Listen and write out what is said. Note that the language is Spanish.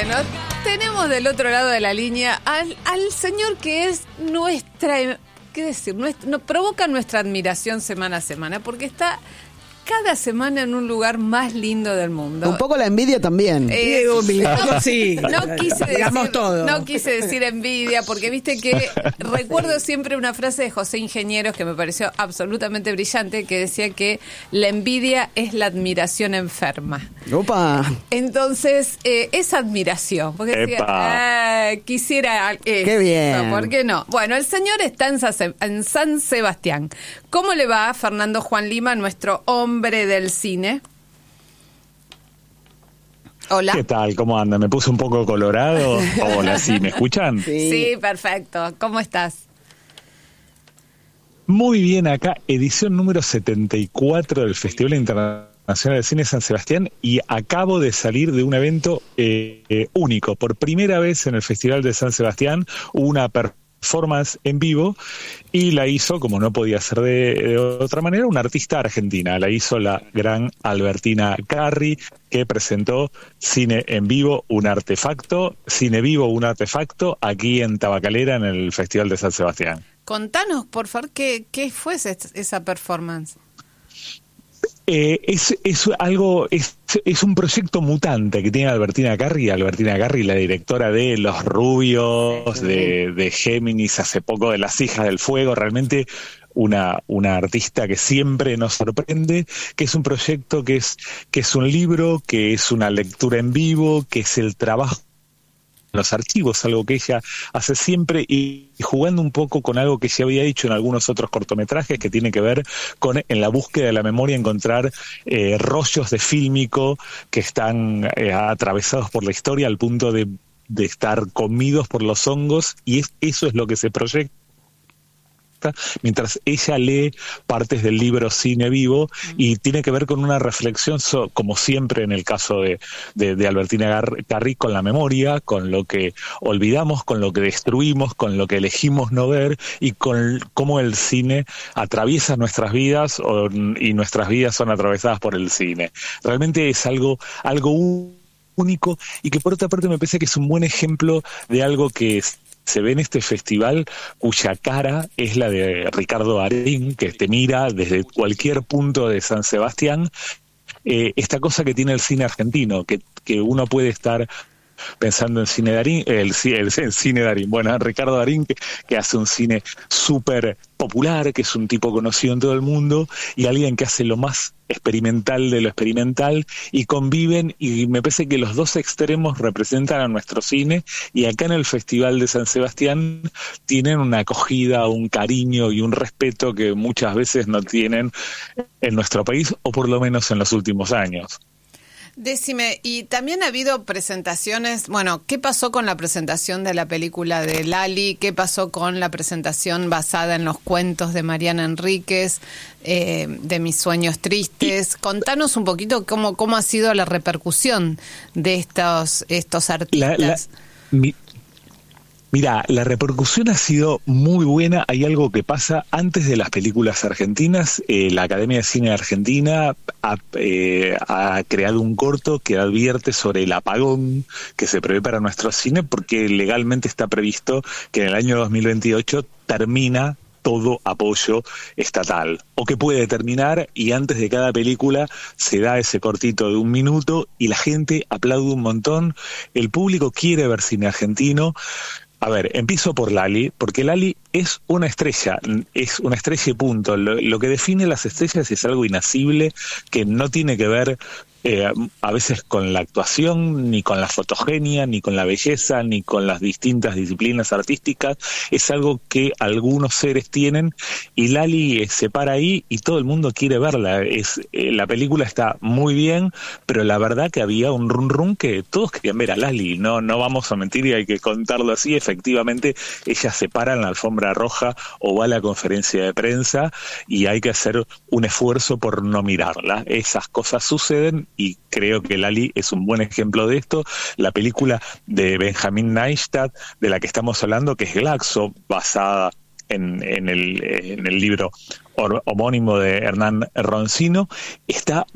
Bueno, tenemos del otro lado de la línea al señor que es nuestra, ¿qué decir? Provoca nuestra admiración semana a semana, porque está cada semana en un lugar más lindo del mundo. Un poco la envidia también. Diego Milán, sí. No quise decir envidia, porque viste que recuerdo siempre una frase de José Ingenieros que me pareció absolutamente brillante, que decía que la envidia es la admiración enferma. ¡Opa! Entonces, esa admiración, porque decía, quisiera esto, ¡qué bien! ¿Por qué no? Bueno, el señor está en San Sebastián. ¿Cómo le va a Fernando Juan Lima, nuestro hombre del cine? Hola. ¿Qué tal? ¿Cómo anda? ¿Me puse un poco colorado? Hola, ¿sí? ¿Me escuchan? Sí, perfecto. ¿Cómo estás? Muy bien, acá, edición número 74 del Festival Internacional de Cine San Sebastián, y acabo de salir de un evento único. Por primera vez en el Festival de San Sebastián hubo una performance en vivo, y la hizo, como no podía ser de otra manera, una artista argentina. La hizo la gran Albertina Carri, que presentó Cine en Vivo, un artefacto, Cine Vivo, un artefacto, aquí en Tabacalera, en el Festival de San Sebastián. Contanos, por favor, ¿qué fue esa performance? Es un proyecto mutante que tiene Albertina Carri, la directora de Los Rubios, de Géminis, hace poco de Las Hijas del Fuego, realmente una artista que siempre nos sorprende, que es un proyecto que es un libro, que es una lectura en vivo, que es el trabajo en los archivos, algo que ella hace siempre, y jugando un poco con algo que ya había dicho en algunos otros cortometrajes, que tiene que ver con, en la búsqueda de la memoria, encontrar rollos de fílmico que están atravesados por la historia al punto de estar comidos por los hongos, y eso es lo que se proyecta mientras ella lee partes del libro Cine Vivo, y tiene que ver con una reflexión, como siempre en el caso de Albertina Carri, con la memoria, con lo que olvidamos, con lo que destruimos, con lo que elegimos no ver, y con cómo el cine atraviesa nuestras vidas y nuestras vidas son atravesadas por el cine. Realmente es algo único, y que por otra parte me parece que es un buen ejemplo de algo que se ve en este festival, cuya cara es la de Ricardo Darín, que te mira desde cualquier punto de San Sebastián. Esta cosa que tiene el cine argentino, que uno puede estar pensando en Cine Darín, el Cine Darín, bueno, Ricardo Darín, que hace un cine súper popular, que es un tipo conocido en todo el mundo, y alguien que hace lo más experimental de lo experimental, y conviven, y me parece que los dos extremos representan a nuestro cine, y acá en el Festival de San Sebastián tienen una acogida, un cariño y un respeto que muchas veces no tienen en nuestro país, o por lo menos en los últimos años. Decime, y también ha habido presentaciones, bueno, ¿qué pasó con la presentación de la película de Lali? ¿Qué pasó con la presentación basada en los cuentos de Mariana Enríquez, de Mis Sueños Tristes? Contanos un poquito cómo ha sido la repercusión de estos artistas. Mira, la repercusión ha sido muy buena. Hay algo que pasa antes de las películas argentinas. La Academia de Cine Argentina ha creado un corto que advierte sobre el apagón que se prevé para nuestro cine, porque legalmente está previsto que en el año 2028 termina todo apoyo estatal, o que puede terminar, y antes de cada película se da ese cortito de 1 minuto y la gente aplaude un montón. El público quiere ver cine argentino. A ver, empiezo por Lali, porque Lali es una estrella y punto. Lo que define las estrellas es algo inacible, que no tiene que ver a veces con la actuación, ni con la fotogenia, ni con la belleza, ni con las distintas disciplinas artísticas. Es algo que algunos seres tienen, y Lali se para ahí y todo el mundo quiere verla. La película está muy bien, pero la verdad que había un run que todos querían ver a Lali. No vamos a mentir, y hay que contarlo así. Efectivamente, ella se para en la alfombra roja o va a la conferencia de prensa, y hay que hacer un esfuerzo por no mirarla. Esas cosas suceden, y creo que Lali es un buen ejemplo de esto. La película de Benjamin Neistat, de la que estamos hablando, que es Glaxo, basada en el libro homónimo de Hernán Roncino, está